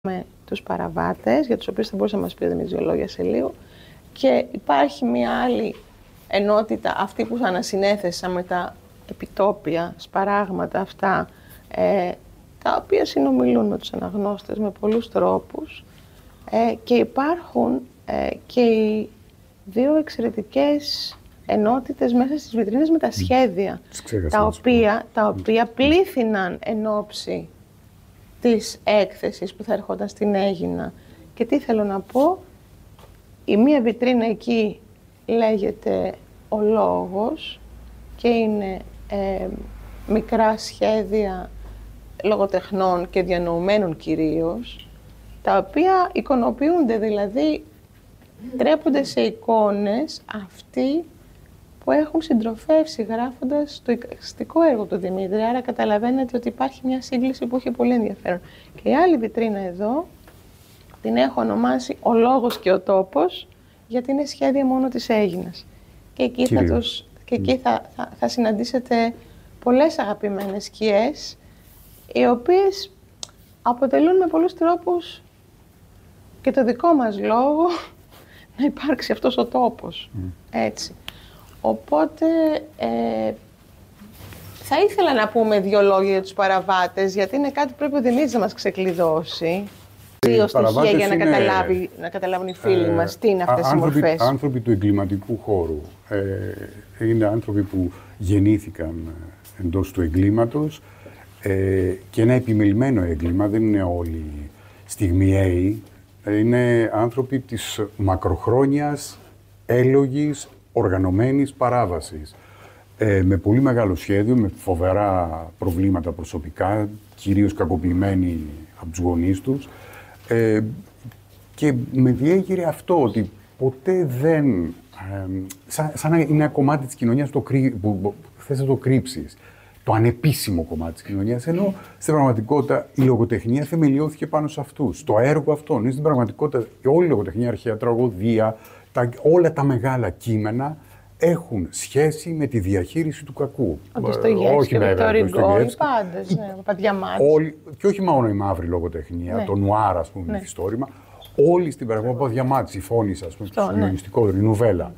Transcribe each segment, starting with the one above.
με τους παραβάτες, για τους οποίους θα μπορούσε να μας πει με δύο λόγια σε λίγο. Και υπάρχει μια άλλη ενότητα, αυτή που ανασυνέθεσα με τα επιτόπια, σπαράγματα αυτά, τα οποία συνομιλούν με τους αναγνώστες με πολλούς τρόπους, και υπάρχουν και οι δύο εξαιρετικές ενότητες μέσα στις βιτρίνες με τα σχέδια, τα οποία πλήθυναν εν ώψη της έκθεσης που θα ερχόταν στην Αίγινα. Και τι θέλω να πω, η μία βιτρίνα εκεί λέγεται «Ο Λόγος» και είναι μικρά σχέδια λογοτεχνών και διανοουμένων κυρίως, τα οποία εικονοποιούνται, δηλαδή τρέπονται σε εικόνες αυτοί που έχουν συντροφεύσει γράφοντας το εικαστικό έργο του Δημήτρη. Άρα καταλαβαίνετε ότι υπάρχει μια σύγκληση που έχει πολύ ενδιαφέρον. Και η άλλη βιτρίνα εδώ την έχω ονομάσει «Ο Λόγος και ο Τόπος», γιατί είναι σχέδια μόνο της Αίγινας. Και εκεί, θα συναντήσετε πολλές αγαπημένες σκιές, οι οποίες αποτελούν με πολλούς τρόπους και το δικό μας λόγο να υπάρξει αυτός ο τόπος, έτσι. Οπότε, θα ήθελα να πούμε δύο λόγια για τους παραβάτες, γιατί είναι κάτι που πρέπει ο Δημήτρης να μας ξεκλειδώσει. Δύο στοιχεία για να καταλάβουν οι φίλοι μας τι είναι αυτές οι μορφές. Άνθρωποι του εγκληματικού χώρου. Είναι άνθρωποι που γεννήθηκαν εντός του εγκλήματος και ένα επιμελημένο έγκλημα, δεν είναι όλοι στιγμιαίοι. Είναι άνθρωποι της μακροχρόνιας, έλογης, οργανωμένης παράβασης. Με πολύ μεγάλο σχέδιο, με φοβερά προβλήματα προσωπικά, κυρίως κακοποιημένοι από τους γονείς τους. Και με διέγειρε αυτό, ότι ποτέ δεν... σαν να είναι ένα κομμάτι της κοινωνίας που θες να το κρύψεις. Το ανεπίσημο κομμάτι της κοινωνίας, ενώ στην πραγματικότητα η λογοτεχνία θεμελιώθηκε πάνω σε αυτούς. Το έργο αυτό, είναι στην πραγματικότητα όλη η λογοτεχνία, αρχαία τραγωδία, όλα τα μεγάλα κείμενα έχουν σχέση με τη διαχείριση του κακού. Ο Ντοστογεύσκη, ο Βικτόρ Ουγκό, οι πάντες, ο Παπαδιαμάτης. Και όχι μόνο η μαύρη λογοτεχνία, το νουάρ, ας πούμε, μυθιστόρημα. Όλοι στην πραγματικότητα, ο Παπαδιαμάτης, η Φώνης, ας πούμε, το συγκλονιστικό, η νουβέλα.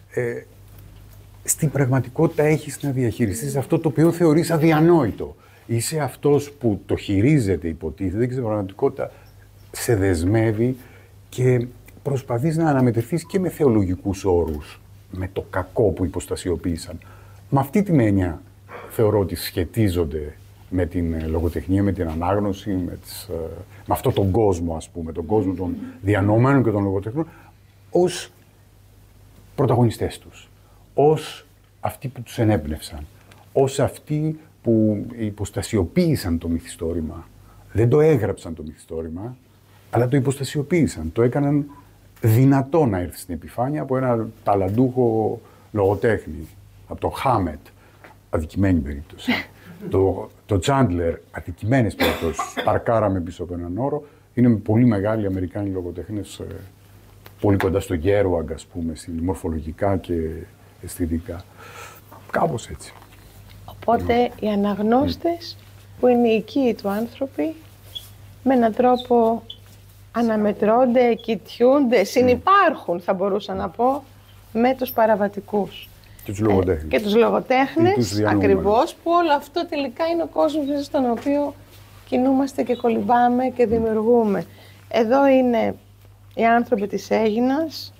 Στην πραγματικότητα έχεις να διαχειριστείς αυτό το οποίο θεωρείς αδιανόητο. Είσαι αυτός που το χειρίζεται, υποτίθεται, και στην πραγματικότητα σε δεσμεύει και προσπαθείς να αναμετρηθείς και με θεολογικούς όρους, με το κακό που υποστασιοποίησαν. Με αυτή την έννοια θεωρώ ότι σχετίζονται με την λογοτεχνία, με την ανάγνωση, με αυτόν τον κόσμο, ας πούμε, τον κόσμο των διανοωμένων και των λογοτεχνών, ως πρωταγωνιστές τους, ως αυτοί που τους ενέπνευσαν, ως αυτοί που υποστασιοποίησαν το μυθιστόρημα. Δεν το έγραψαν το μυθιστόρημα, αλλά το υποστασιοποίησαν, το έκαναν δυνατό να έρθει στην επιφάνεια από ένα ταλαντούχο λογοτέχνη, από το Χάμετ, αδικημένη περίπτωση. Το Τσάντλερ, αδικημένες περιπτώσεις, παρκάραμε πίσω από έναν όρο, είναι με πολύ μεγάλοι Αμερικάνοι λογοτέχνες, πολύ κοντά στο Γέρουαγκ, ας πούμε, μορφολογικά και αισθητικά. Κάπως έτσι. Οπότε οι αναγνώστες, που είναι οι οικοί του άνθρωποι, με έναν τρόπο αναμετρώνται, κοιτιούνται, συνυπάρχουν, θα μπορούσα να πω, με τους παραβατικούς. Και τους λογοτέχνες. Και τους λογοτέχνες, ακριβώς, που όλο αυτό τελικά είναι ο κόσμος μέσα στον οποίο κινούμαστε και κολυμπάμε και δημιουργούμε. Εδώ είναι οι άνθρωποι της Αίγινας,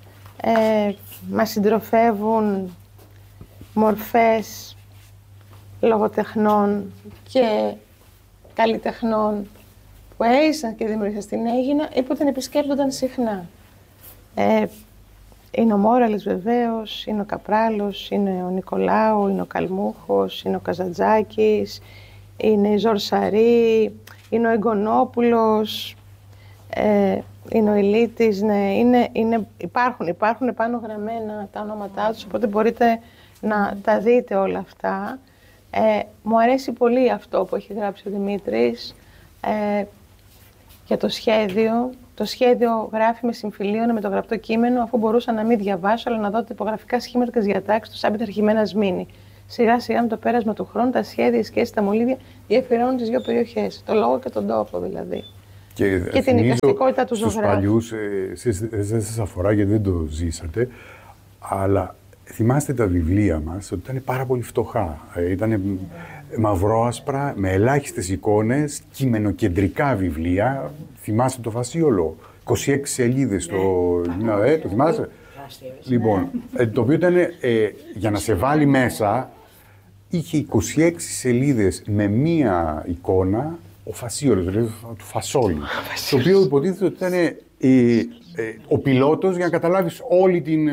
μας συντροφεύουν μορφές λογοτεχνών και καλλιτεχνών που έζησαν και δημιουργήσαν στην Αίγινα ή που την επισκέπτονταν συχνά. Είναι ο Μόραλης βεβαίως, είναι ο Καπράλος, είναι ο Νικολάου, είναι ο Καλμούχος, είναι ο Καζαντζάκης, είναι η Ζορσαρή, είναι ο Εγκονόπουλος, είναι ο Ηλίτης, ναι, υπάρχουν πάνω γραμμένα τα ονόματά τους, οπότε μπορείτε να τα δείτε όλα αυτά. Μου αρέσει πολύ αυτό που έχει γράψει ο Δημήτρης για το σχέδιο. Το σχέδιο γράφει με συμφιλίωνα με το γραπτό κείμενο, αφού μπορούσα να μην διαβάσω, αλλά να δω τα τυπογραφικά σχήματα και τις διατάξεις του σαν πειθαρχημένα σμήνη. Σιγά σιγά με το πέρασμα του χρόνου, τα σχέδια, οι σχέσεις, τα μολύβια διαφέρουν τις δύο περιοχές, το λόγο και τον τόπο δηλαδή. Και την εικαστικότητα του ζωγράφου. Στους παλιούς, δεν σας αφορά γιατί δεν το ζήσατε, αλλά θυμάστε τα βιβλία μας ότι ήταν πάρα πολύ φτωχά. Ήταν μαυρόασπρα, με ελάχιστες εικόνες, κειμενοκεντρικά βιβλία. Θυμάστε το Φασίολο, 26 σελίδες, το θυμάστε. Λοιπόν, το οποίο ήταν, για να σε βάλει μέσα, είχε 26 σελίδες με μία εικόνα, ο Φασίολος, δηλαδή του Φασόλη, το οποίο υποτίθεται ότι ήταν ο πιλότος για να καταλάβεις όλη την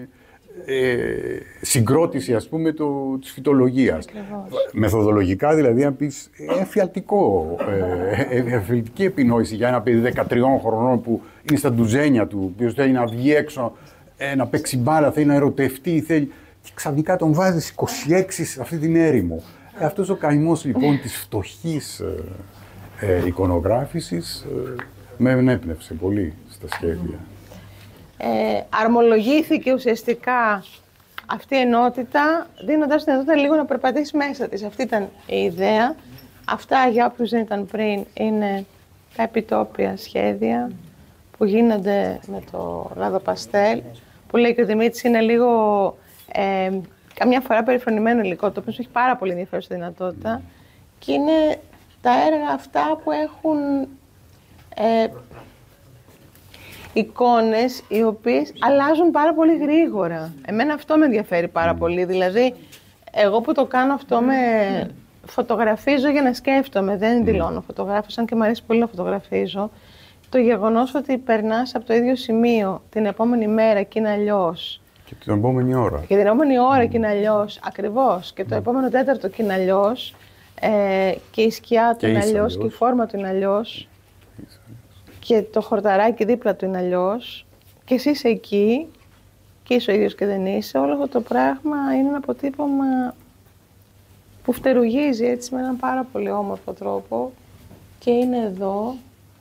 συγκρότηση, ας πούμε, της φυτολογίας. Μεθοδολογικά, δηλαδή, να πεις, εφιαλτική επινόηση για ένα παιδί 13 χρονών που είναι στα ντουζένια του, που θέλει να βγει έξω, να παίξει μπάλα, θέλει να ερωτευτεί, θέλει... Και ξαφνικά τον βάζεις 26 σε αυτή την έρημο. Αυτός ο καημός, λοιπόν, της φτωχής εικονογράφησης με ενέπνευσε πολύ στα σχέδια. Αρμολογήθηκε ουσιαστικά αυτή η ενότητα, δίνοντας την ενότητα λίγο να περπατήσει μέσα της. Αυτή ήταν η ιδέα. Αυτά, για όποιους δεν ήταν πριν, είναι τα επιτόπια σχέδια που γίνονται με το γάδο παστέλ, που λέει και ο Δημήτρης, είναι λίγο καμιά φορά περιφρονημένο υλικό, το οποίο έχει πάρα πολύ ενδιαφέρουσα δυνατότητα, και είναι τα έργα αυτά που έχουν εικόνες οι οποίες αλλάζουν πάρα πολύ γρήγορα. Εμένα αυτό με ενδιαφέρει πάρα πολύ. Δηλαδή, εγώ που το κάνω αυτό, φωτογραφίζω για να σκέφτομαι, δεν δηλώνω φωτογράφος, αν και μου αρέσει πολύ να φωτογραφίζω. Το γεγονός ότι περνάς από το ίδιο σημείο την επόμενη μέρα και είναι αλλιώς. Και την επόμενη ώρα. Και την επόμενη ώρα και είναι αλλιώς, ακριβώς. Και το επόμενο τέταρτο και είναι αλλιώς. Και η σκιά του είναι αλλιώς, και η φόρμα του είναι αλλιώς. Και το χορταράκι δίπλα του είναι αλλιώς. Και εσύ είσαι εκεί, και είσαι ο ίδιος και δεν είσαι. Όλο αυτό το πράγμα είναι ένα αποτύπωμα που φτερουγίζει έτσι με έναν πάρα πολύ όμορφο τρόπο. Και είναι εδώ.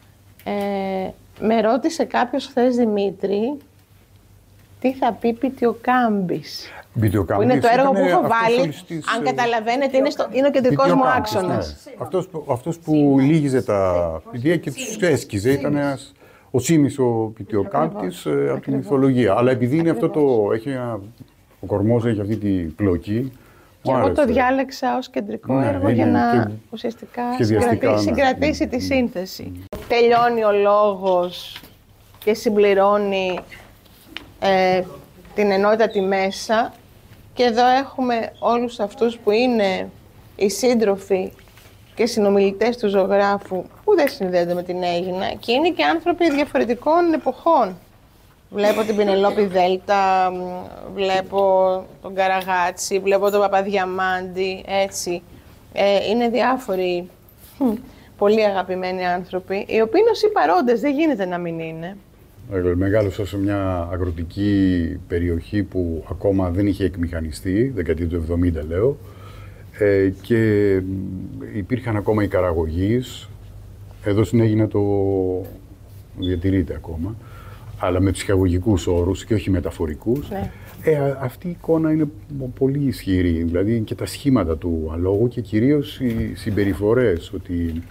Με ρώτησε κάποιος χθες, Δημήτρη, τι θα πει Πιτιοκάμπης. Που είναι το έργο που έχω βάλει. Αν καταλαβαίνετε, είναι ο κεντρικός μου άξονας. Ναι. Αυτός που λύγιζε τα πηδία και τους έσκιζε ήταν ο Σίμης ο Πιτιοκάμπης από τη μυθολογία. Αλλά επειδή είναι αυτό ο κορμός έχει αυτή την πλοκή. Και εγώ το διάλεξα ως κεντρικό έργο για να ουσιαστικά συγκρατήσει τη σύνθεση. Τελειώνει ο λόγος και συμπληρώνει την ενότητα τη μέσα, και εδώ έχουμε όλους αυτούς που είναι οι σύντροφοι και συνομιλητές του ζωγράφου, που δεν συνδέονται με την Αίγινα, και είναι και άνθρωποι διαφορετικών εποχών. Βλέπω την Πινελόπη Δέλτα, βλέπω τον Καραγάτσι, βλέπω τον Παπαδιαμάντη, έτσι. Είναι διάφοροι πολύ αγαπημένοι άνθρωποι, οι οποίοι είναι όσοι παρόντες, δεν γίνεται να μην είναι. Μεγάλωσα σε μια αγροτική περιοχή που ακόμα δεν είχε εκμηχανιστεί, δεκαετία του 70 λέω, και υπήρχαν ακόμα οι καραγωγείς. Εδώ στην Αίγινα το διατηρείται ακόμα, αλλά με τους εισαγωγικούς όρους και όχι μεταφορικούς. Ναι. Αυτή η εικόνα είναι πολύ ισχυρή, δηλαδή και τα σχήματα του αλόγου και κυρίως οι συμπεριφορές, ότι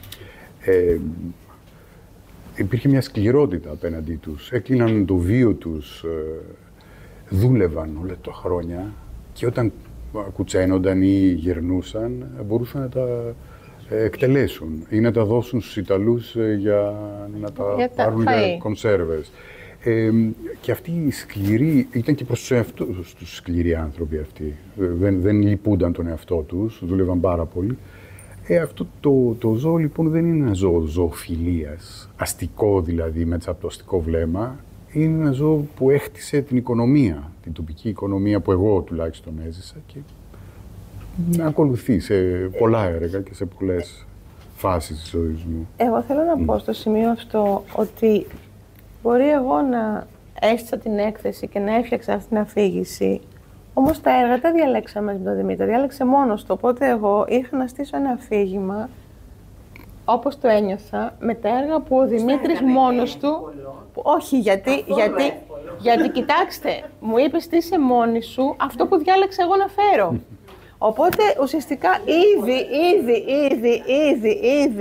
υπήρχε μια σκληρότητα απέναντί τους, έκλειναν το βίο τους, δούλευαν όλα τα χρόνια και όταν κουτσένονταν ή γερνούσαν μπορούσαν να τα εκτελέσουν ή να τα δώσουν στους Ιταλούς για να τα πάρουν για κονσέρβες. Και αυτοί οι σκληροί, ήταν και προς τους εαυτούς τους σκληροί άνθρωποι αυτοί. Δεν λυπούνταν τον εαυτό τους, δούλευαν πάρα πολύ. Αυτό το ζώο λοιπόν δεν είναι ένα ζώο ζωοφιλίας, αστικό δηλαδή, μέσα από το αστικό βλέμμα. Είναι ένα ζώο που έχτισε την οικονομία, την τοπική οικονομία που εγώ τουλάχιστον έζησα και ακολουθεί σε πολλά έργα και σε πολλές φάσεις της ζωής μου. Εγώ θέλω να πω στο σημείο αυτό ότι μπορεί εγώ να έστησα την έκθεση και να έφτιαξα αυτή την αφήγηση, όμως τα έργα τα διαλέξαμε με τον Δημήτρη, διάλεξε μόνος του, οπότε εγώ ήρθα να στήσω ένα αφήγημα όπως το ένιωθα, με τα έργα που ο Δημήτρης μόνος του... Όχι, γιατί κοιτάξτε, μου είπες τι είσαι μόνη σου, αυτό που διάλεξα εγώ να φέρω. Οπότε ουσιαστικά ήδη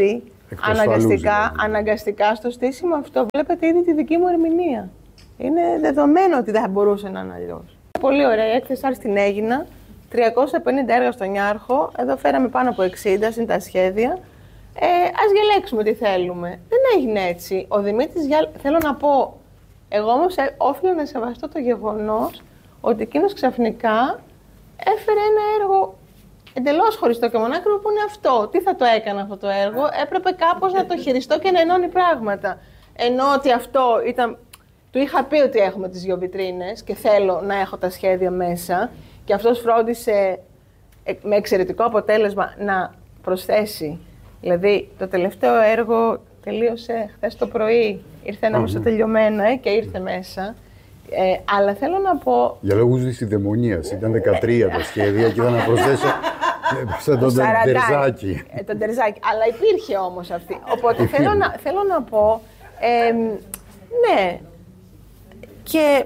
Αναγκαστικά στο στήσιμο αυτό βλέπετε ήδη τη δική μου ερμηνεία. Είναι δεδομένο ότι δεν θα μπορούσε να είναι αλλιώς. Πολύ ωραία η έκθεση στην έγινα. 350 έργα στον Ιάρχο. Εδώ φέραμε πάνω από 60, είναι τα σχέδια. Ας διαλέξουμε τι θέλουμε. Δεν έγινε έτσι. Ο Δημήτρης, θέλω να πω, εγώ όμως όφιλω να σεβαστώ το γεγονός ότι εκείνος ξαφνικά έφερε ένα έργο εντελώς χωριστό και μονάκριβο που είναι αυτό. Τι θα το έκανα αυτό το έργο, έπρεπε κάπως να το χειριστώ και να ενώνει πράγματα. Ενώ ότι αυτό ήταν. Του είχα πει ότι έχουμε τις 2 βιτρίνες και θέλω να έχω τα σχέδια μέσα και αυτός φρόντισε με εξαιρετικό αποτέλεσμα να προσθέσει. Δηλαδή, το τελευταίο έργο τελείωσε χθες το πρωί, ήρθε ένα μισοτελειωμένο και ήρθε μέσα. Αλλά θέλω να πω... Για λόγους της ειδαιμονίας, ήταν 13 τα σχέδια και ήταν να προσθέσω σαν τον Τερζάκη. Τον Τερζάκη, αλλά υπήρχε όμως αυτή. Οπότε θέλω να πω, ναι, και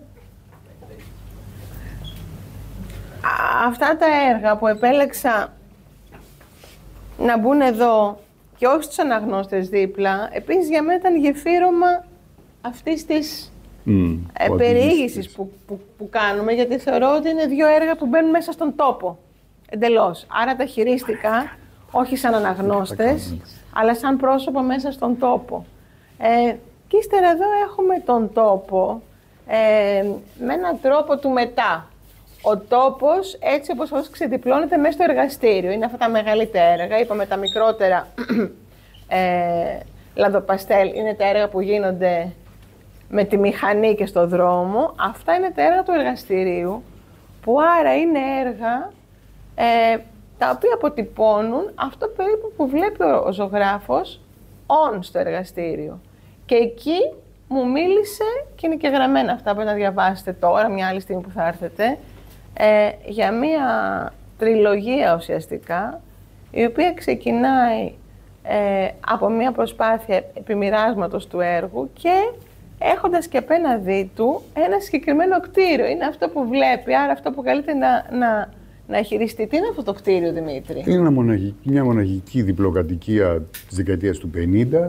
αυτά τα έργα που επέλεξα να μπουν εδώ και όχι στους αναγνώστες δίπλα, επίσης για μένα ήταν γεφύρωμα αυτής της περιήγησης που κάνουμε, γιατί θεωρώ ότι είναι 2 έργα που μπαίνουν μέσα στον τόπο, εντελώς. Άρα τα χειρίστηκα, όχι σαν αναγνώστες, αλλά σαν πρόσωπο μέσα στον τόπο. Και ύστερα εδώ έχουμε τον τόπο με έναν τρόπο του μετά. Ο τόπος, έτσι όπως ξεδιπλώνεται μέσα στο εργαστήριο. Είναι αυτά τα μεγαλύτερα έργα, είπαμε τα μικρότερα λαδοπαστέλ, είναι τα έργα που γίνονται με τη μηχανή και στο δρόμο. Αυτά είναι τα έργα του εργαστηρίου, που άρα είναι έργα τα οποία αποτυπώνουν αυτό περίπου που βλέπει ο ζωγράφος στο εργαστήριο. Και εκεί μου μίλησε, και είναι και γραμμένα αυτά που να διαβάσετε τώρα, μια άλλη στιγμή που θα έρθετε, για μια τριλογία ουσιαστικά, η οποία ξεκινάει από μια προσπάθεια επιμοιράσματος του έργου και έχοντας και απέναντί του ένα συγκεκριμένο κτίριο. Είναι αυτό που βλέπει, άρα αυτό που καλείται να χειριστεί. Τι είναι αυτό το κτίριο, Δημήτρη? Είναι μια μοναχική διπλοκατοικία της δεκαετίας του 50,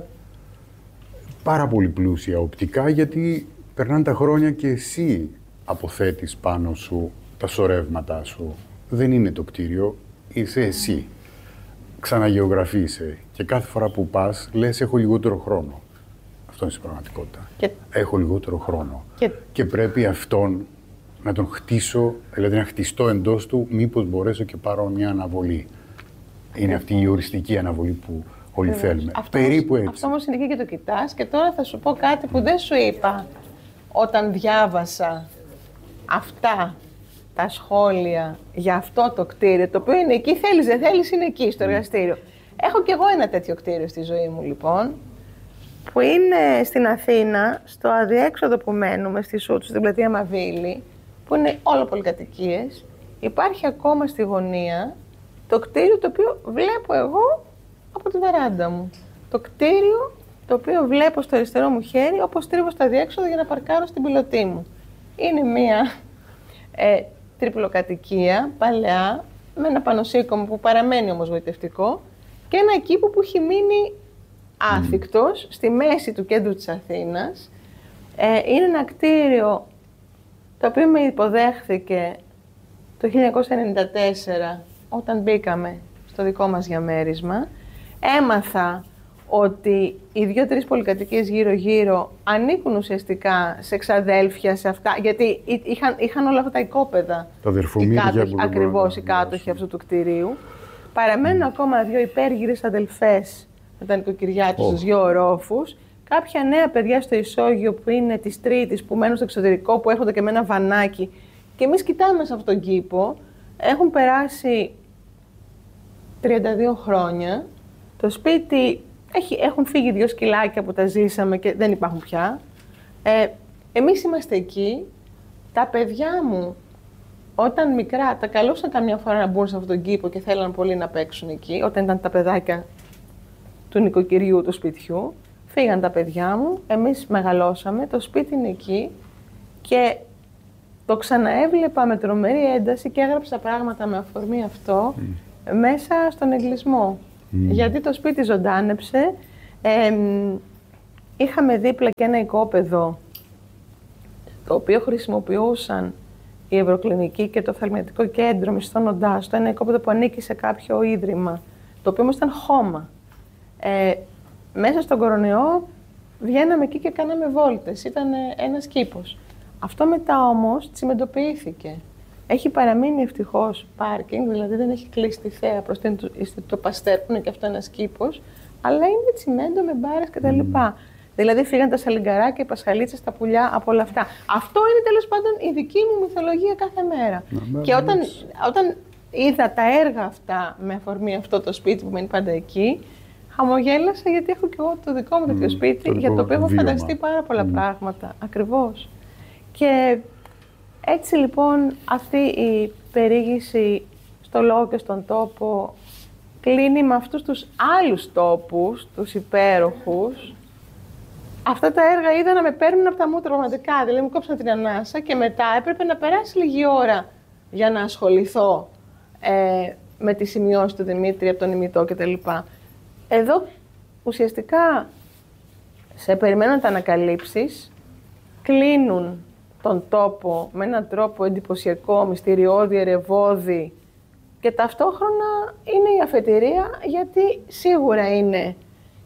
πάρα πολύ πλούσια οπτικά, γιατί περνάνε τα χρόνια και εσύ αποθέτεις πάνω σου τα σωρεύματά σου. Δεν είναι το κτίριο, είσαι εσύ. Ξαναγεωγραφείσαι και κάθε φορά που πας λες έχω λιγότερο χρόνο. Αυτό είναι στην πραγματικότητα. Έχω λιγότερο χρόνο. Και πρέπει αυτόν να τον χτίσω, δηλαδή να χτιστώ εντός του, μήπως μπορέσω και πάρω μια αναβολή. Είναι αυτή η οριστική αναβολή που όλοι θέλουμε. Περίπου έτσι. Αυτό όμως είναι εκεί και το κοιτάς. Και τώρα θα σου πω κάτι που δεν σου είπα όταν διάβασα αυτά τα σχόλια για αυτό το κτίριο, το οποίο είναι εκεί, θέλεις δεν θέλεις, είναι εκεί στο εργαστήριο. Έχω κι εγώ ένα τέτοιο κτίριο στη ζωή μου, λοιπόν, που είναι στην Αθήνα, στο αδιέξοδο που μένουμε, στη Σούτσου, στην πλατεία Μαβίλη, που είναι όλο πολυκατοικίες. Υπάρχει ακόμα στη γωνία το κτίριο το οποίο βλέπω εγώ από τη βεράντα μου. Το κτίριο το οποίο βλέπω στο αριστερό μου χέρι, όπως τρίβω στο αδιέξοδο για να παρκάρω στην πιλωτή μου. Είναι μία τριπλοκατοικία, παλαιά, με ένα πανωσίκομο που παραμένει όμως γοητευτικό και ένα κήπο που έχει μείνει άθικτος στη μέση του κέντρου της Αθήνας. Είναι ένα κτίριο το οποίο με υποδέχθηκε το 1994 όταν μπήκαμε στο δικό μας διαμέρισμα. Έμαθα ότι οι 2-3 πολυκατοικίες γύρω-γύρω ανήκουν ουσιαστικά σε εξαδέλφια, σε αυτά, γιατί είχαν όλα αυτά τα οικόπεδα. Τα αδερφομήρια που ακριβώς οι κάτοχοι αυτού του κτηρίου. Παραμένουν ακόμα 2 υπέργυρες αδελφές με τα νοικοκυριά τους, στους 2 ορόφους. Κάποια νέα παιδιά στο ισόγειο που είναι της Τρίτης, που μένουν στο εξωτερικό, που έρχονται και με ένα βανάκι. Και εμείς κοιτάμε σε αυτόν τον κήπο. Έχουν περάσει 32 χρόνια. Το σπίτι έχουν φύγει 2 σκυλάκια που τα ζήσαμε και δεν υπάρχουν πια. Εμείς είμαστε εκεί. Τα παιδιά μου, όταν μικρά, τα καλούσαν καμιά φορά να μπουν σε αυτόν τον κήπο και θέλαν πολύ να παίξουν εκεί, όταν ήταν τα παιδάκια του νοικοκυριού του σπιτιού. Φύγαν τα παιδιά μου, εμείς μεγαλώσαμε, το σπίτι είναι εκεί και το ξαναέβλεπα με τρομερή ένταση και έγραψα πράγματα με αφορμή αυτό μέσα στον εγκλισμό. Γιατί το σπίτι ζωντάνεψε. Είχαμε δίπλα και ένα οικόπεδο, το οποίο χρησιμοποιούσαν η Ευρωκλινική και το Οφθαλμιατρικό Κέντρο, μισθώνοντάς το. Ένα οικόπεδο που ανήκει σε κάποιο ίδρυμα, το οποίο όμως ήταν χώμα. Μέσα στον κορονοϊό βγαίναμε εκεί και κάναμε βόλτες. Ήταν ένας κήπος. Αυτό μετά όμως τσιμεντοποιήθηκε. Έχει παραμείνει ευτυχώς πάρκινγκ, δηλαδή δεν έχει κλείσει τη θέα προς το Παστέρ, που είναι και αυτό ένας κήπος, αλλά είναι τσιμέντο με μπάρες κτλ. Δηλαδή φύγαν τα σαλιγκαράκια, οι πασχαλίτσες, τα πουλιά, από όλα αυτά. Αυτό είναι τέλος πάντων η δική μου μυθολογία κάθε μέρα. Και όταν είδα τα έργα αυτά με αφορμή αυτό το σπίτι που μένει πάντα εκεί, χαμογέλασα, γιατί έχω και εγώ το δικό μου τέτοιο σπίτι, για το οποίο έχω φανταστεί πάρα πολλά πράγματα. Ακριβώς. Και έτσι λοιπόν αυτή η περιήγηση στο λόγο και στον τόπο κλείνει με αυτούς τους άλλους τόπους, τους υπέροχους. Αυτά τα έργα είδα να με παίρνουν από τα μούτρα πραγματικά, δηλαδή μου κόψαν την ανάσα και μετά έπρεπε να περάσει λίγη ώρα για να ασχοληθώ με τις σημειώσεις του Δημήτρη από τον ημιτό κτλ. Εδώ ουσιαστικά σε περιμένω να τα ανακαλύψεις, κλείνουν τον τόπο με έναν τρόπο εντυπωσιακό, μυστηριώδη, ερευώδη και ταυτόχρονα είναι η αφετηρία, γιατί σίγουρα είναι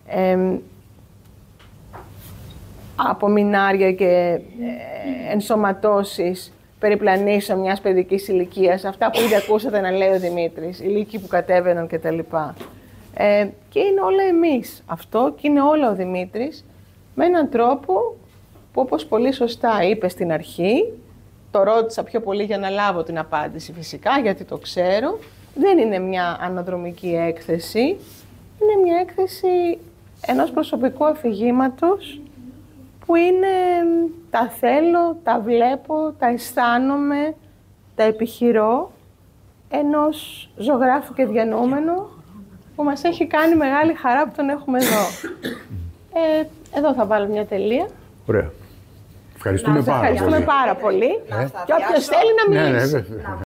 απομεινάρια και ενσωματώσεις περιπλανήσεων μιας παιδικής ηλικίας, αυτά που ήδη ακούσατε να λέει ο Δημήτρης, οι λύκοι που κατέβαιναν κτλ. Και είναι όλα εμείς αυτό και είναι όλα ο Δημήτρης, με έναν τρόπο που, όπως πολύ σωστά είπε στην αρχή, το ρώτησα πιο πολύ για να λάβω την απάντηση φυσικά, γιατί το ξέρω, δεν είναι μια αναδρομική έκθεση, είναι μια έκθεση ενός προσωπικού αφηγήματος που είναι τα θέλω, τα βλέπω, τα αισθάνομαι, τα επιχειρώ ενός ζωγράφου και διανοούμενου που μας έχει κάνει μεγάλη χαρά που τον έχουμε εδώ. Εδώ θα βάλω μια τελεία. Ωραία. Ευχαριστούμε πάρα πολύ. Και όποιος θέλει να μιλήσει. Ναι.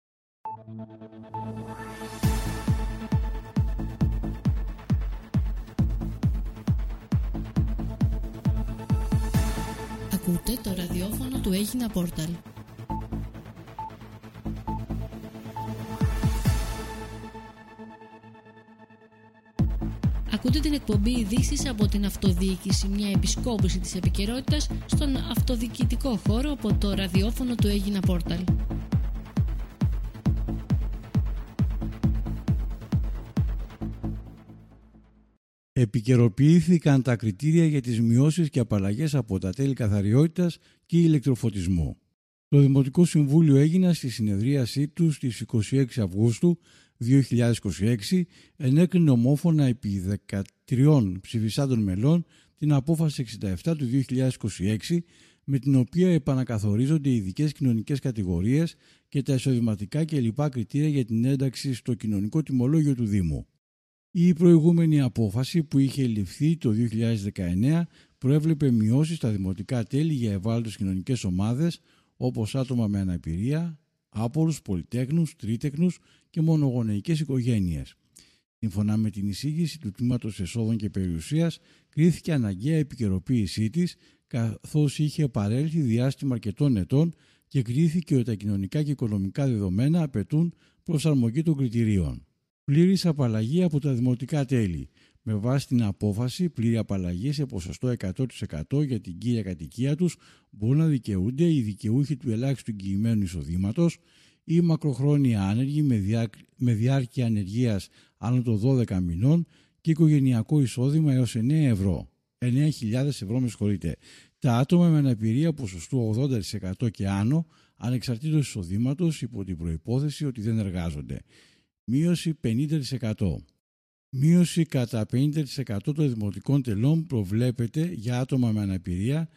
Ακούτε το ραδιόφωνο του Έγινα Πόρταλ. Ακούτε την εκπομπή Ειδήσεις από την Αυτοδιοίκηση, μια επισκόπηση της επικαιρότητας στον αυτοδιοικητικό χώρο από το ραδιόφωνο του Έγινα Πόρταλ. Επικαιροποιήθηκαν τα κριτήρια για τις μειώσεις και απαλλαγές από τα τέλη καθαριότητας και ηλεκτροφωτισμού. Το Δημοτικό Συμβούλιο Έγινα στη συνεδρίασή του στις 26 Αυγούστου 2026 ενέκρινε ομόφωνα επί 13 ψηφισάντων μελών την απόφαση 67 του 2026, με την οποία επανακαθορίζονται οι ειδικές κοινωνικές κατηγορίες και τα εισοδηματικά και λοιπά κριτήρια για την ένταξη στο κοινωνικό τιμολόγιο του Δήμου. Η προηγούμενη απόφαση που είχε ληφθεί το 2019 προέβλεπε μειώσεις στα δημοτικά τέλη για ευάλωτες κοινωνικές ομάδες όπως άτομα με αναπηρία, άπορους, πολυτέχνους, τρίτεκνους και μονογονεϊκές οικογένειες. Σύμφωνα με την εισήγηση του Τμήματος Εσόδων και Περιουσίας, κρίθηκε αναγκαία επικαιροποίησή της, καθώς είχε παρέλθει διάστημα αρκετών ετών και κρίθηκε ότι τα κοινωνικά και οικονομικά δεδομένα απαιτούν προσαρμογή των κριτηρίων. Πλήρης απαλλαγή από τα δημοτικά τέλη. Με βάση την απόφαση, πλήρη απαλλαγή σε ποσοστό 100% για την κύρια κατοικία τους μπορούν να δικαιούνται οι δικαιούχοι του ελάχιστου εγγυημένου εισοδήματος ή μακροχρόνια άνεργοι με διάρκεια ανεργίας άνω των 12 μηνών και οικογενειακό εισόδημα έως 9.000 ευρώ, Τα άτομα με αναπηρία ποσοστού 80% και άνω, ανεξαρτήτως εισοδήματος, υπό την προϋπόθεση ότι δεν εργάζονται. Μείωση 50%. Μείωση κατά 50% των δημοτικών τελών προβλέπεται για άτομα με αναπηρία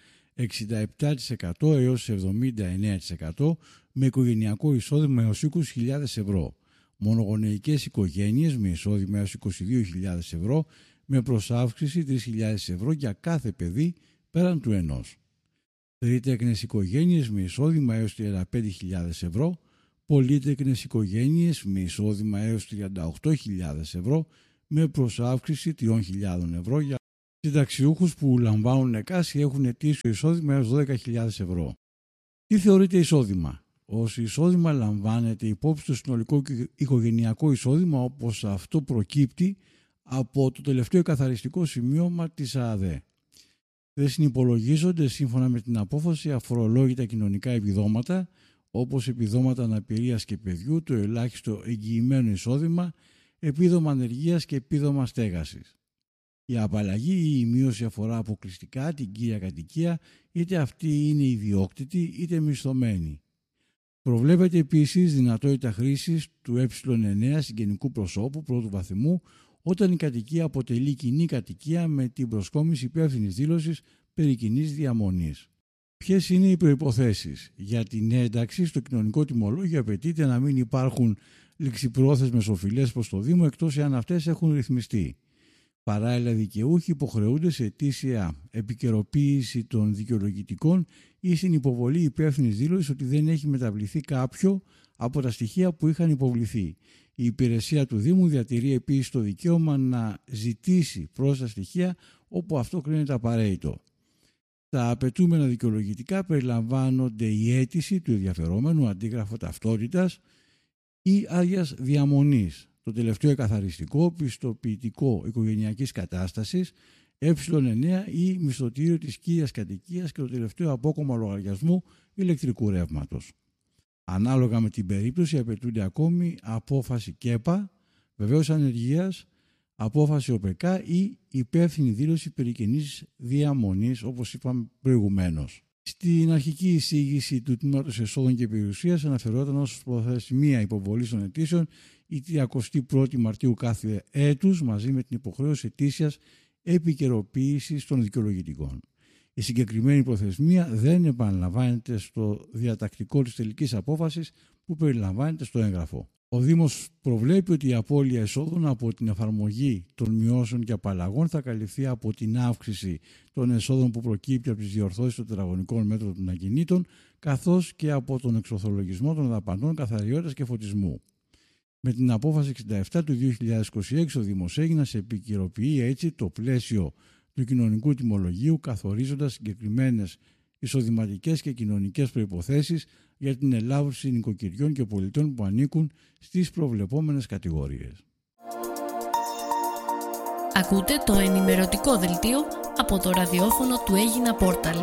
67% έως 79% με οικογενειακό εισόδημα έως 20.000 ευρώ. Μονογονεϊκές οικογένειες με εισόδημα έως 22.000 ευρώ με προσάυξηση 3.000 ευρώ για κάθε παιδί πέραν του ενός. Τρίτεκνες οικογένειες με εισόδημα έως 35.000 ευρώ. Πολύτεκνες οικογένειες με εισόδημα έως 38.000 ευρώ με προσάυξηση 3.000 ευρώ για συνταξιούχους που λαμβάνουν ΕΚΑΣ ή έχουν ετήσιο εισόδημα έως 12.000 ευρώ. Τι θεωρείται εισόδημα? Ως εισόδημα λαμβάνεται υπόψη το συνολικό οικογενειακό εισόδημα όπως αυτό προκύπτει από το τελευταίο καθαριστικό σημείωμα της ΑΑΔΕ. Δεν συνυπολογίζονται σύμφωνα με την απόφαση αφορολόγητα κοινωνικά επιδόματα όπως επιδόματα αναπηρίας και παιδιού, το ελάχιστο εγγυημένο εισόδημα, επίδομα ανεργίας και επίδομα στέγασης. Η απαλλαγή ή η μείωση αφορά αποκλειστικά την κύρια κατοικία, είτε αυτή είναι ιδιόκτητη είτε μισθωμένη. Προβλέπεται επίσης δυνατότητα χρήσης του ε9 συγγενικού προσώπου πρώτου βαθμού όταν η κατοικία αποτελεί κοινή κατοικία με την προσκόμιση υπεύθυνης δήλωσης περί κοινής διαμονής. Ποιες είναι οι προϋποθέσεις? Για την ένταξη στο κοινωνικό τιμολόγιο απαιτείται να μην υπάρχουν ληξιπρόθεσμες οφειλές προς το Δήμο εκτός εάν αυτές έχουν ρυθμιστεί. Παράλληλα, δικαιούχοι υποχρεούνται σε αιτήσια επικαιροποίηση των δικαιολογητικών ή στην υποβολή υπεύθυνης δήλωσης ότι δεν έχει μεταβληθεί κάποιο από τα στοιχεία που είχαν υποβληθεί. Η υπηρεσία του Δήμου διατηρεί επίσης το δικαίωμα να ζητήσει πρόσθετα στοιχεία όπου αυτό κρίνεται απαραίτητο. Τα απαιτούμενα δικαιολογητικά περιλαμβάνονται η αίτηση του ενδιαφερόμενου, αντίγραφο ταυτότητας ή άδειας διαμονής, το τελευταίο εκαθαριστικό, πιστοποιητικό οικογενειακής κατάστασης, ε9 ή μισθωτήριο της κύριας κατοικίας και το τελευταίο απόκομμα λογαριασμού ηλεκτρικού ρεύματος. Ανάλογα με την περίπτωση απαιτούνται ακόμη απόφαση ΚΕΠΑ, βεβαίως ανεργίας, απόφαση ΟΠΕΚΑ ή υπεύθυνη δήλωση περί κοινής διαμονής, όπως είπαμε προηγουμένως. Στην αρχική εισήγηση του Τμήματος Εσόδων και Περιουσίας αναφερόταν ως προθεσμία υποβολής των αιτήσεων η 31η Μαρτίου κάθε έτους μαζί με την υποχρέωση ετήσιας επικαιροποίησης των δικαιολογητικών. Η συγκεκριμένη προθεσμία δεν επαναλαμβάνεται στο διατακτικό της τελικής απόφασης που περιλαμβάνεται στο έγγραφο. Ο Δήμος προβλέπει ότι η απώλεια εσόδων από την εφαρμογή των μειώσεων και απαλλαγών θα καλυφθεί από την αύξηση των εσόδων που προκύπτει από τις διορθώσεις των τετραγωνικών μέτρων των ακινήτων, καθώς και από τον εξορθολογισμό των δαπανών καθαριότητας και φωτισμού. Με την απόφαση 67 του 2026 ο Δήμος Αίγινας επικαιροποιεί έτσι το πλαίσιο του κοινωνικού τιμολογίου, καθορίζοντας συγκεκριμένες εισοδηματικές και κοινωνικές προϋποθέσεις για την ελάβρυνση νοικοκυριών και πολιτών που ανήκουν στις προβλεπόμενες κατηγορίες. Ακούτε το ενημερωτικό δελτίο από το ραδιόφωνο του Αίγινα Πόρταλ.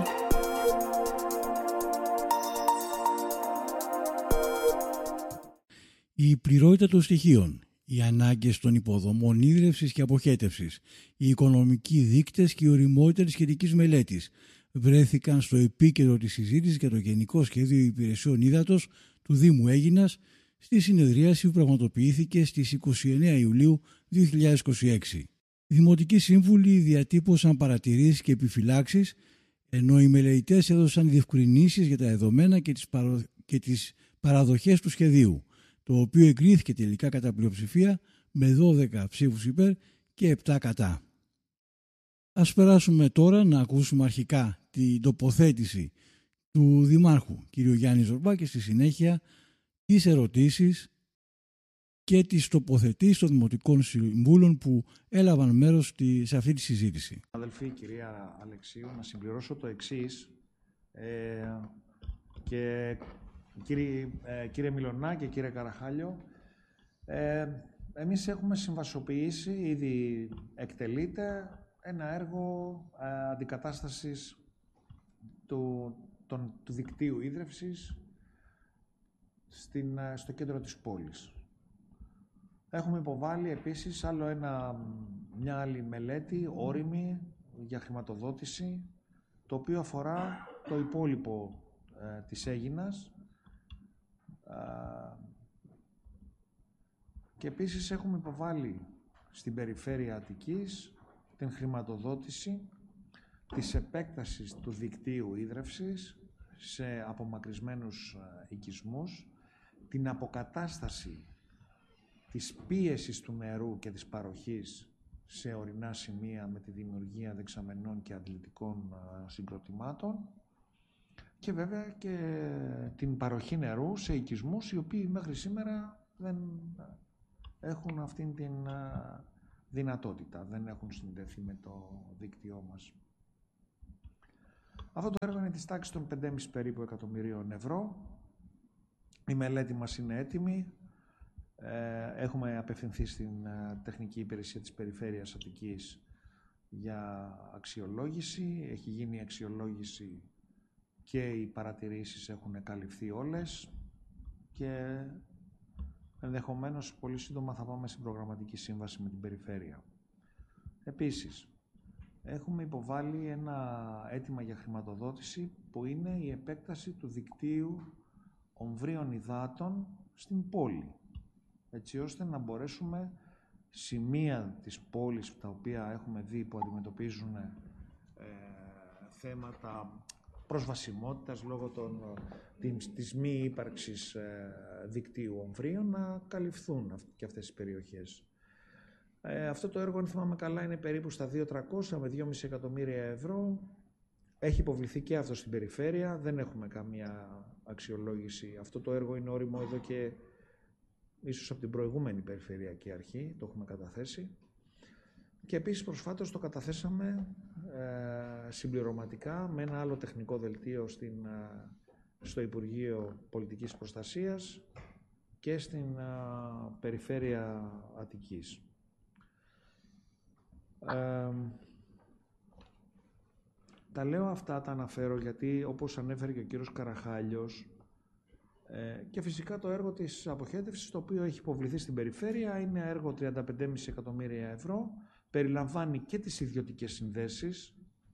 Η πληρότητα των στοιχείων, οι ανάγκες των υποδομών ίδρευσης και αποχέτευσης, οι οικονομικοί δείκτες και η ωριμότητα της σχετικής μελέτης βρέθηκαν στο επίκεντρο της συζήτησης για το Γενικό Σχέδιο Υπηρεσιών Ύδατος του Δήμου Αίγινας στη συνεδρίαση που πραγματοποιήθηκε στις 29 Ιουλίου 2026. Οι Δημοτικοί Σύμβουλοι διατύπωσαν παρατηρήσεις και επιφυλάξεις, ενώ οι μελετητές έδωσαν διευκρινήσεις για τα δεδομένα και τις παραδοχές του σχεδίου, το οποίο εγκρίθηκε τελικά κατά πλειοψηφία με 12 ψήφους υπέρ και 7 κατά. Ας περάσουμε τώρα να ακούσουμε αρχικά την τοποθέτηση του Δημάρχου κ. Γιάννη Ζορμπά και στη συνέχεια τις ερωτήσεις και τις τοποθετήσεις των Δημοτικών Συμβούλων που έλαβαν μέρος σε αυτή τη συζήτηση. Αδελφοί, κυρία Αλεξίου, να συμπληρώσω το εξής. Και κύριε Μιλωνά και κύριε Καραχάλιο, εμείς έχουμε συμβασοποιήσει, ήδη εκτελείται, ένα έργο αντικατάστασης του δικτύου ίδρευσης στο κέντρο της πόλης. Έχουμε υποβάλει επίσης μια άλλη μελέτη, όριμη, για χρηματοδότηση, το οποίο αφορά το υπόλοιπο της Αίγινας. Και επίσης έχουμε υποβάλει στην περιφέρεια Αττικής την χρηματοδότηση της επέκτασης του δικτύου ίδρευσης σε απομακρυσμένους οικισμούς, την αποκατάσταση της πίεσης του νερού και της παροχής σε ορεινά σημεία με τη δημιουργία δεξαμενών και αντλητικών συγκροτημάτων και βέβαια και την παροχή νερού σε οικισμούς οι οποίοι μέχρι σήμερα δεν έχουν αυτήν την δυνατότητα, δεν έχουν συνδεθεί με το δίκτυό μας. Αυτό το έργο είναι της τάξης των 5,5 περίπου εκατομμυρίων ευρώ. Η μελέτη μας είναι έτοιμη. Έχουμε απευθυνθεί στην τεχνική υπηρεσία της Περιφέρειας Αττικής για αξιολόγηση. Έχει γίνει η αξιολόγηση και οι παρατηρήσεις έχουν καλυφθεί όλες και ενδεχομένως πολύ σύντομα θα πάμε στην προγραμματική σύμβαση με την Περιφέρεια. Επίσης, έχουμε υποβάλει ένα αίτημα για χρηματοδότηση που είναι η επέκταση του δικτύου ομβρίων υδάτων στην πόλη, έτσι ώστε να μπορέσουμε σημεία της πόλης τα οποία έχουμε δει που αντιμετωπίζουν θέματα προσβασιμότητας λόγω της μη ύπαρξης δικτύου ομβρίων να καλυφθούν και αυτές οι περιοχές. Αυτό το έργο, αν θυμάμαι καλά, είναι περίπου στα 2.300 με 2,5 εκατομμύρια ευρώ. Έχει υποβληθεί και αυτό στην Περιφέρεια, δεν έχουμε καμία αξιολόγηση. Αυτό το έργο είναι όριμο εδώ και ίσως από την προηγούμενη Περιφερειακή Αρχή, το έχουμε καταθέσει. Και επίσης προσφάτως το καταθέσαμε συμπληρωματικά με ένα άλλο τεχνικό δελτίο στο Υπουργείο Πολιτικής Προστασίας και στην Περιφέρεια Αττικής. Τα λέω αυτά, τα αναφέρω γιατί όπως ανέφερε και ο κύριος Καραχάλιος και φυσικά το έργο της αποχέτευσης το οποίο έχει υποβληθεί στην Περιφέρεια είναι έργο 35,5 εκατομμύρια ευρώ, περιλαμβάνει και τις ιδιωτικές συνδέσεις,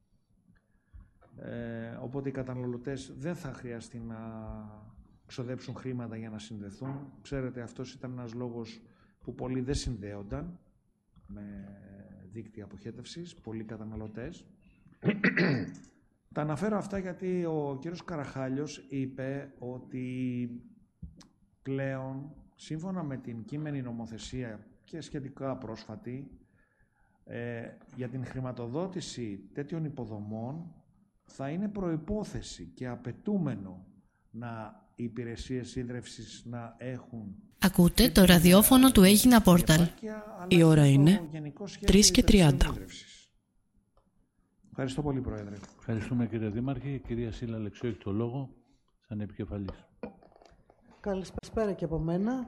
οπότε οι καταναλωτές δεν θα χρειαστεί να ξοδέψουν χρήματα για να συνδεθούν. Ξέρετε, αυτός ήταν ένας λόγος που πολλοί δεν συνδέονταν με δίκτυα αποχέτευσης, πολλοί καταναλωτές. Τα αναφέρω αυτά γιατί ο κύριος Καραχάλιος είπε ότι πλέον, σύμφωνα με την κείμενη νομοθεσία και σχετικά πρόσφατη, για την χρηματοδότηση τέτοιων υποδομών θα είναι προϋπόθεση και απαιτούμενο οι υπηρεσίες ίδρευσης να έχουν... Ακούτε το ραδιόφωνο του Έγινα Πόρταλ. Η ώρα είναι 3:30. Ευχαριστώ πολύ, Πρόεδρε. Ευχαριστούμε, κύριε Δήμαρχε. Η κυρία Σύλλα Αλεξίου έχει το λόγο, σαν επικεφαλής. Καλησπέρα και από μένα.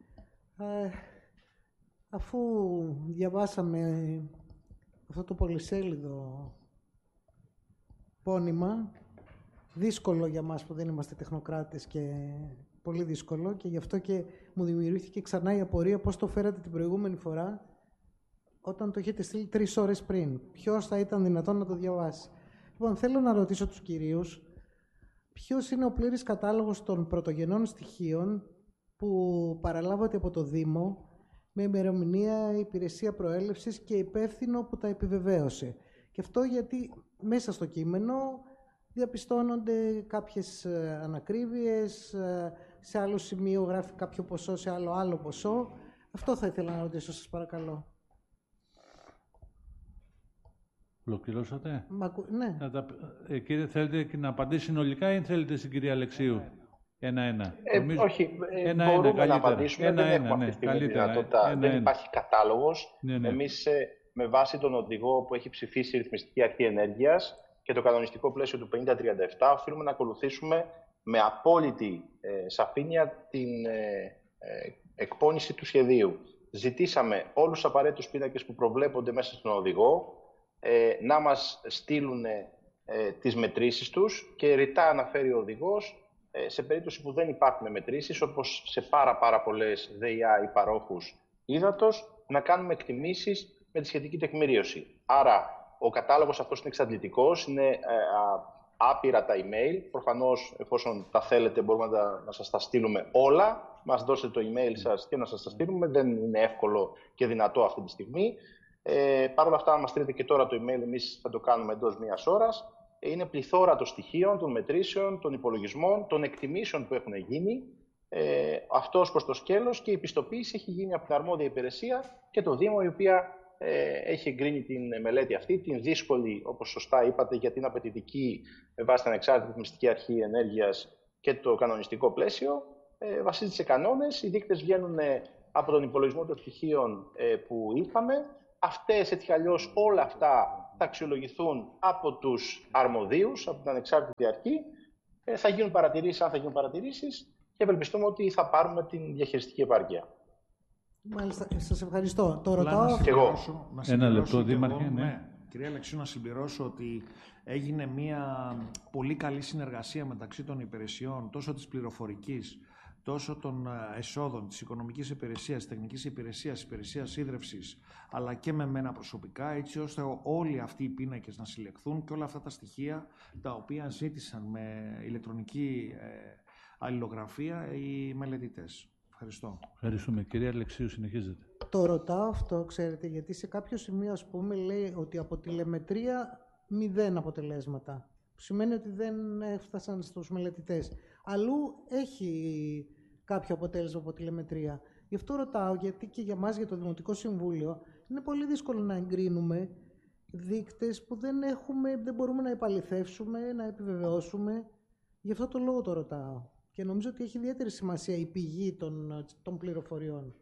Αφού διαβάσαμε αυτό το πολυσέλιδο πόνημα, δύσκολο για μας που δεν είμαστε τεχνοκράτες και πολύ δύσκολο, και γι' αυτό και μου δημιουργήθηκε ξανά η απορία πώς το φέρατε την προηγούμενη φορά όταν το έχετε στείλει 3 ώρες πριν. Ποιος θα ήταν δυνατόν να το διαβάσει? Λοιπόν, θέλω να ρωτήσω τους κυρίους ποιος είναι ο πλήρης κατάλογος των πρωτογενών στοιχείων που παραλάβατε από το Δήμο με ημερομηνία, υπηρεσία προέλευσης και υπεύθυνο που τα επιβεβαίωσε. Και αυτό γιατί μέσα στο κείμενο διαπιστώνονται κάποιες ανακρίβειες, σε άλλο σημείο γράφει κάποιο ποσό, σε άλλο ποσό. Αυτό θα ήθελα να ρωτήσω, σας παρακαλώ. Ολοκληρώσατε? Ναι. Κύριε, θέλετε να απαντήσει συνολικά ή θέλετε στην κυρία Αλεξίου? Ένα-ένα. Όχι, μπορούμε να απαντήσουμε. Δεν έχουμε αυτή τη στιγμή τη δυνατότητα. Δεν υπάρχει κατάλογος. Εμείς, με βάση τον οδηγό που έχει ψηφίσει η Ρυθμιστική Αρχή Ενέργειας και το κανονιστικό πλαίσιο του 5037, οφείλουμε να ακολουθήσουμε με απόλυτη σαφήνεια την εκπόνηση του σχεδίου. Ζητήσαμε όλους τους απαραίτητους πίνακες που προβλέπονται μέσα στον οδηγό να μας στείλουν τις μετρήσεις τους και ρητά αναφέρει ο οδηγός σε περίπτωση που δεν υπάρχουν μετρήσεις, όπως σε πάρα πολλές ΔΕΙΑ ή παρόχους ύδατος, να κάνουμε εκτιμήσεις με τη σχετική τεκμηρίωση. Άρα, ο κατάλογος αυτός είναι εξαντλητικός, είναι άπειρα τα email. Προφανώς, εφόσον τα θέλετε, μπορούμε να σας τα στείλουμε όλα. Μας δώσετε το email σας και να σας τα στείλουμε. Δεν είναι εύκολο και δυνατό αυτή τη στιγμή. Παρ' όλα αυτά, αν μας στείλετε και τώρα το email, εμείς θα το κάνουμε εντός μιας ώρας. Είναι πληθώρα των στοιχείων, των μετρήσεων, των υπολογισμών, των εκτιμήσεων που έχουν γίνει. Αυτό ως προς το σκέλος, και η πιστοποίηση έχει γίνει από την αρμόδια υπηρεσία και το Δήμο, η οποία έχει εγκρίνει την μελέτη αυτή, την δύσκολη, όπως σωστά είπατε, γιατί είναι απαιτητική με βάση την Ανεξάρτητη Ρυθμιστική Αρχή Ενέργειας και το κανονιστικό πλαίσιο. Βασίζεται σε κανόνες, οι δείκτες βγαίνουν από τον υπολογισμό των στοιχείων που είχαμε Αυτές, έτσι κι αλλιώς, όλα αυτά θα αξιολογηθούν από τους αρμοδίους, από την ανεξάρτητη αρχή. Θα γίνουν παρατηρήσεις, αν θα γίνουν παρατηρήσεις, και ευελπιστούμε ότι θα πάρουμε την διαχειριστική επάρκεια. Μάλιστα, σας ευχαριστώ. Το ρωτάω. Ένα λεπτό, Δήμαρχε. Ναι. Κυρία Αλεξίου, να συμπληρώσω ότι έγινε μια πολύ καλή συνεργασία μεταξύ των υπηρεσιών, τόσο της πληροφορικής, τόσο των εσόδων, της οικονομικής υπηρεσίας, της τεχνικής υπηρεσίας, υπηρεσίας ίδρευσης, αλλά και με μένα προσωπικά, έτσι ώστε όλοι αυτοί οι πίνακες να συλλεχθούν και όλα αυτά τα στοιχεία τα οποία ζήτησαν με ηλεκτρονική αλληλογραφία οι μελετητές. Ευχαριστώ. Ευχαριστούμε. Κυρία Αλεξίου, συνεχίζετε. Το ρωτάω αυτό, ξέρετε, γιατί σε κάποιο σημείο, ας πούμε, λέει ότι από τηλεμετρία 0 αποτελέσματα. Σημαίνει ότι δεν έφτασαν στους μελετητές. Αλλού έχει κάποιο αποτέλεσμα από τηλεμετρία. Γι' αυτό ρωτάω, γιατί και για μας, για το Δημοτικό Συμβούλιο, είναι πολύ δύσκολο να εγκρίνουμε δείκτες που δεν μπορούμε να επαληθεύσουμε, να επιβεβαιώσουμε. Γι' αυτό το λόγο το ρωτάω. Και νομίζω ότι έχει ιδιαίτερη σημασία η πηγή των πληροφοριών.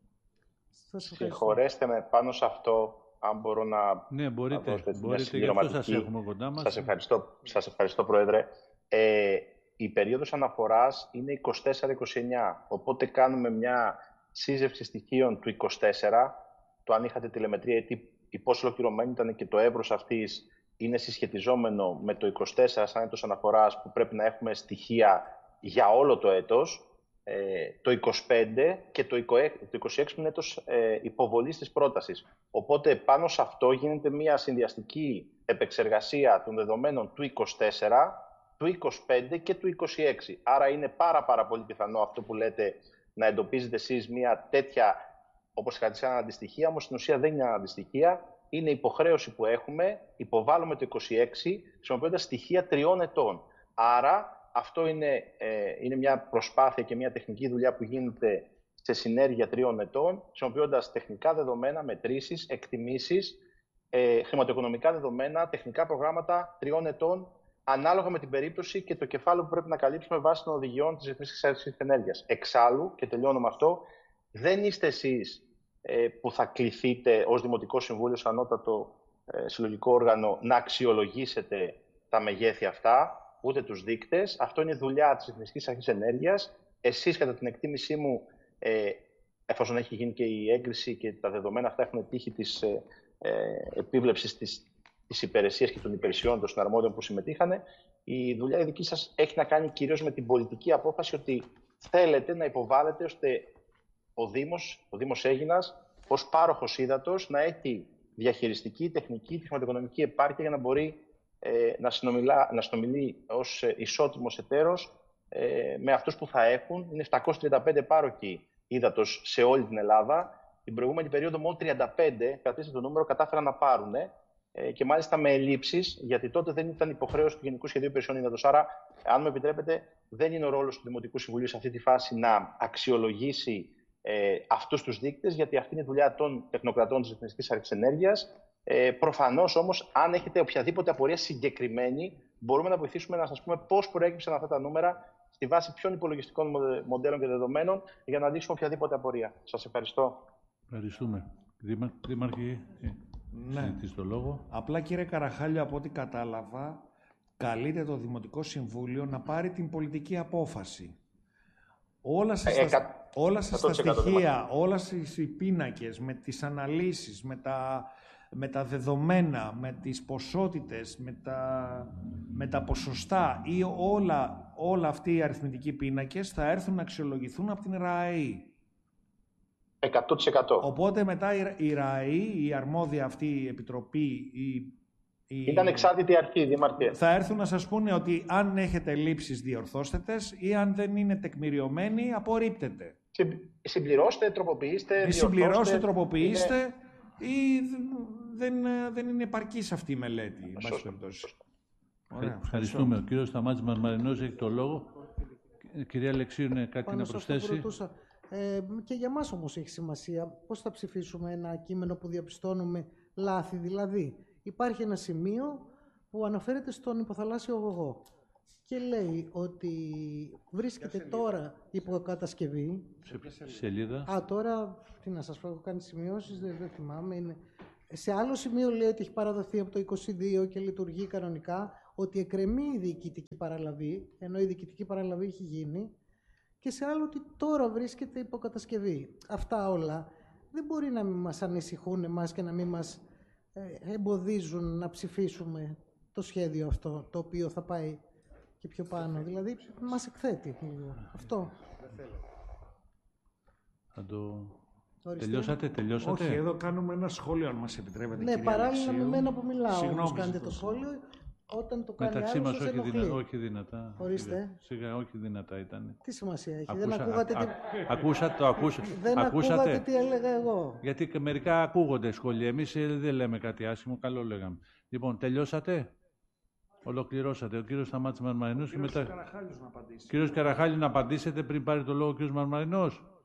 Συγχωρέστε με πάνω σε αυτό, αν μπορώ να... Ναι, μπορείτε, γι' αυτό σας έχουμε κοντά μας. Σας ευχαριστώ, Πρόεδρε. Η περίοδος αναφοράς είναι 24-29, οπότε κάνουμε μια σύζευξη στοιχείων του 24, το αν είχατε τηλεμετρία, η πόσο ολοκληρωμένη ήταν και το εύρος αυτής είναι συσχετιζόμενο με το 24 σαν έτος αναφοράς, που πρέπει να έχουμε στοιχεία για όλο το έτος, το 25 και το 26 που είναι έτος υποβολής της πρότασης. Οπότε πάνω σε αυτό γίνεται μια συνδυαστική επεξεργασία των δεδομένων του 24, του 25 και του 26. Άρα είναι πάρα πολύ πιθανό αυτό που λέτε να εντοπίζετε εσείς μια τέτοια, όπως είχατε σαν αντιστοιχεία, όμως στην ουσία δεν είναι αντιστοιχεία. Είναι υποχρέωση που έχουμε, υποβάλλουμε το 26, χρησιμοποιώντας στοιχεία 3 ετών. Άρα αυτό είναι μια προσπάθεια και μια τεχνική δουλειά που γίνεται σε συνέργεια 3 ετών, χρησιμοποιώντας τεχνικά δεδομένα, μετρήσεις, εκτιμήσεις, χρηματοοικονομικά δεδομένα, τεχνικά προγράμματα 3 ετών, ανάλογα με την περίπτωση και το κεφάλαιο που πρέπει να καλύψουμε βάσει των οδηγιών της Διεθνής Αρχής Ενέργειας. Εξάλλου, και τελειώνω με αυτό, δεν είστε εσείς που θα κληθείτε ως Δημοτικό Συμβούλιο, ως ανώτατο συλλογικό όργανο, να αξιολογήσετε τα μεγέθη αυτά, ούτε τους δείκτες. Αυτό είναι δουλειά της Εθνικής Αρχής Ενέργειας. Εσείς, κατά την εκτίμησή μου, εφόσον έχει γίνει και η έγκριση και τα δεδομένα αυτά έχουν τύχει της επίβλεψης της υπηρεσίας και των υπηρεσιών των συναρμόδιων που συμμετείχαν, η δουλειά η δική σας έχει να κάνει κυρίως με την πολιτική απόφαση ότι θέλετε να υποβάλλετε ώστε ο Δήμος Αίγινας ως πάροχος ύδατος να έχει διαχειριστική, τεχνική, χρηματοοικονομική επάρκεια για να μπορεί να συνομιλεί ως ισότιμος εταίρος με αυτούς που θα έχουν. Είναι 735 πάροχοι ύδατος σε όλη την Ελλάδα. Την προηγούμενη περίοδο μόνο 35, κρατήστε το νούμερο, κατάφεραν να πάρουν και μάλιστα με ελλείψεις, γιατί τότε δεν ήταν υποχρέωση του Γενικού Σχεδίου Υπηρεσιών Ύδατος. Άρα, αν μου επιτρέπετε, δεν είναι ο ρόλος του Δημοτικού Συμβουλίου σε αυτή τη φάση να αξιολογήσει αυτούς τους δείκτες, γιατί αυτή είναι η δουλειά των τεχνοκρατών της Εθνικής Αρχής Ενέργειας. Προφανώς όμως, αν έχετε οποιαδήποτε απορία συγκεκριμένη, μπορούμε να βοηθήσουμε να σας πούμε πώς προέκυψαν αυτά τα νούμερα, στη βάση ποιων υπολογιστικών μοντέλων και δεδομένων, για να λύσουμε οποιαδήποτε απορία. Σας ευχαριστώ. Ευχαριστούμε. Δήμαρχε, ζητείς το λόγο. Απλά, κύριε Καραχάλιο, από ό,τι κατάλαβα, καλείται το Δημοτικό Συμβούλιο να πάρει την πολιτική απόφαση. Όλα σας τα στοιχεία, όλα οι πίνακες, με τις αναλύσεις, με τα δεδομένα, με τις ποσότητες, με τα ποσοστά ή όλα αυτοί οι αριθμητικοί πίνακες θα έρθουν να αξιολογηθούν από την ΡΑΕΗ. 100%. Οπότε μετά η ΡΑΕΗ, η αρμόδια αυτή η επιτροπή, ήταν εξάρτητη αρχή, Δήμαρχε. Θα έρθουν να σας πούνε ότι αν έχετε λήψεις διορθώστε τες ή αν δεν είναι τεκμηριωμένοι απορρίπτετε. Συμπληρώστε, τροποποιήστε, συμπληρώστε, τροποποιήστε ή δεν είναι επαρκής αυτή η μελέτη. Ευχαριστούμε. Ο κύριος Σταμάτης Μαρμαρινός έχει το λόγο. Κυρία Αλεξίου, είναι κάτι να προσθέσει? Και για μας όμως έχει σημασία πώς θα ψηφίσουμε ένα κείμενο που διαπιστώνουμε λάθη. Δηλαδή, υπάρχει ένα σημείο που αναφέρεται στον υποθαλάσσιο αγωγό. και λέει ότι βρίσκεται τώρα υποκατασκευή. Σε σελίδα. Τώρα, τι να σας πω, έχω κάνει σημειώσεις, δεν θυμάμαι. Είναι. Σε άλλο σημείο λέει ότι έχει παραδοθεί από το 22 και λειτουργεί κανονικά, ότι εκκρεμεί η διοικητική παραλαβή, ενώ η διοικητική παραλαβή έχει γίνει, και σε άλλο ότι τώρα βρίσκεται υποκατασκευή. Αυτά όλα δεν μπορεί να μην μας ανησυχούν εμάς και να μην μας εμποδίζουν να ψηφίσουμε το σχέδιο αυτό, το οποίο θα πάει και πιο πάνω. Δηλαδή, μας εκθέτει λίγο. Αυτό. Θα το... Ορίστε. Τελειώσατε. Όχι, εδώ κάνουμε ένα σχόλιο, αν μας επιτρέπετε, Ναι, κυρία παράλληλα με Αλεξίου. μένα που μιλάω, Συγγνώμη, όμως κάνετε ζητώ το σχόλιο. Όταν το κάνει Μεταξύ άλλος, μας σας ενοχλεί. όχι δυνατά. Ορίστε. Σιγά, όχι δυνατά ήταν. Τι σημασία έχει, δεν ακούγατε τι... Ακούσατε. Δεν ακούγατε τι έλεγα εγώ. Γιατί και μερικά ακούγονται σχόλια. Εμείς δεν λέμε κάτι άσχημο, καλό λέγαμε. Λοιπόν, τελειώσατε. Ολοκληρώσατε. Ο κύριος Σταμάτης Μαρμαρινός και μετά... Καραχάλιος να απαντήσει. Κύριος Καραχάλη, να απαντήσετε πριν πάρει το λόγο ο κύριος Μαρμαρινός.